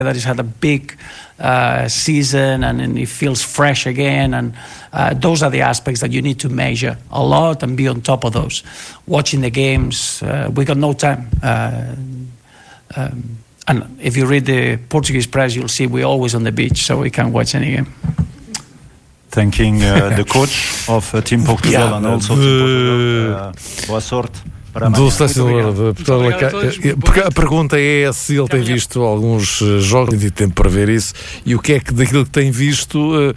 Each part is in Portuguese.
that he's had a big season and he feels fresh again, and those are the aspects that you need to measure a lot and be on top of those. Watching the games, we got no time. And if you read the Portuguese press, you'll see we're always on the beach, so we can't watch any game. Thanking the coach of Team Portugal and also Team Portugal. Boa sorte. Do selecionador de Portugal. Porque a pergunta é se ele tem visto alguns jogos, tem tempo para ver isso, e o que é que daquilo que tem visto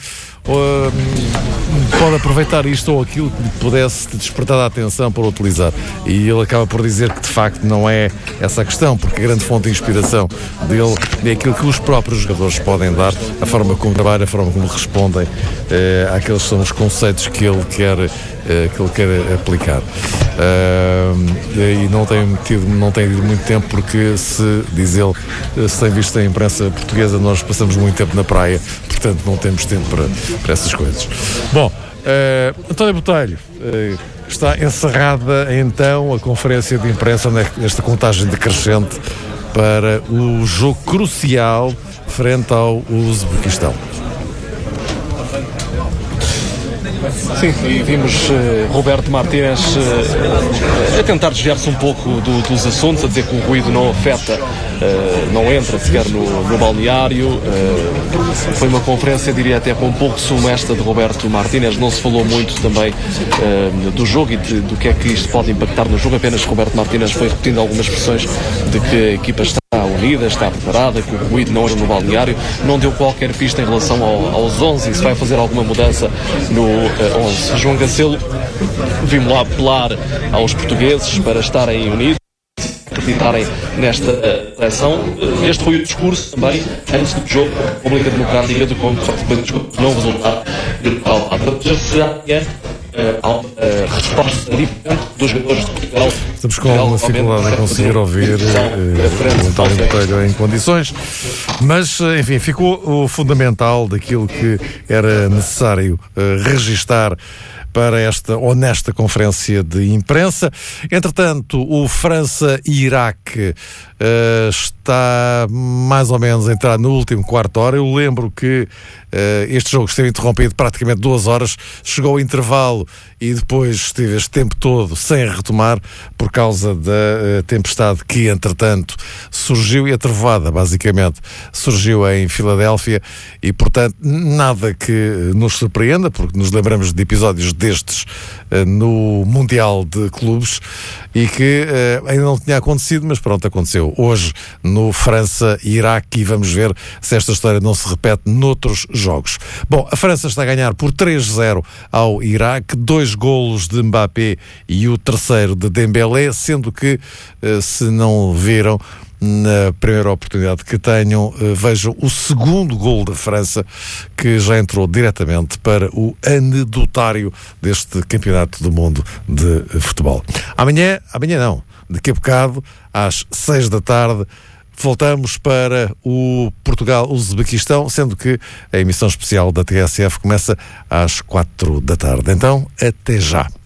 pode aproveitar isto ou aquilo que lhe pudesse despertar a atenção para utilizar. E ele acaba por dizer que de facto não é essa a questão, porque a grande fonte de inspiração dele é aquilo que os próprios jogadores podem dar, a forma como trabalham, a forma como respondem àqueles que são os conceitos que ele quer aplicar. E não tem tido muito tempo, porque diz ele, se tem visto a imprensa portuguesa, nós passamos muito tempo na praia, portanto não temos tempo para essas coisas. Bom, António Botelho, está encerrada então a conferência de imprensa nesta contagem decrescente para o jogo crucial frente ao Uzbequistão. Sim, e vimos Roberto Martínez a tentar desviar-se um pouco dos assuntos, a dizer que o ruído não afeta, não entra sequer no balneário. Foi uma conferência, diria até com um pouco de sumo esta de Roberto Martínez. Não se falou muito também do jogo e do que é que isto pode impactar no jogo. Apenas Roberto Martínez foi repetindo algumas expressões de que a equipa está unida, está preparada, que o ruído não era no balneário. Não deu qualquer pista em relação aos 11 e se vai fazer alguma mudança no 11. João Cancelo, vimos lá apelar aos portugueses para estarem unidos, acreditarem nesta seleção. Este foi o discurso também antes do jogo da República Democrática do Congo, depois do não resultado a resposta diferente dos jogadores de Portugal. Estamos com uma dificuldade em conseguir ouvir o António Botelho em condições, mas enfim, ficou o fundamental daquilo que era necessário registar para nesta conferência de imprensa. Entretanto, o França-Iraque está mais ou menos a entrar no último quarto de hora. Eu lembro que este jogo esteve interrompido praticamente 2 horas, chegou ao intervalo e depois esteve este tempo todo sem retomar por causa da tempestade que, entretanto, surgiu, e a trovoada, basicamente, surgiu em Filadélfia, e, portanto, nada que nos surpreenda, porque nos lembramos de episódios destes no Mundial de Clubes e que ainda não tinha acontecido, mas pronto, aconteceu hoje no França-Iraque, e vamos ver se esta história não se repete noutros jogos. Bom, a França está a ganhar por 3-0 ao Iraque, 2 golos de Mbappé e o terceiro de Dembélé, sendo que, se não viram, na primeira oportunidade que tenham, vejam o segundo golo da França, que já entrou diretamente para o anedotário deste Campeonato do Mundo de Futebol. Amanhã não, daqui a bocado, às 6 da tarde, voltamos para o Portugal-Uzbequistão, sendo que a emissão especial da TSF começa às 4 da tarde. Então, até já.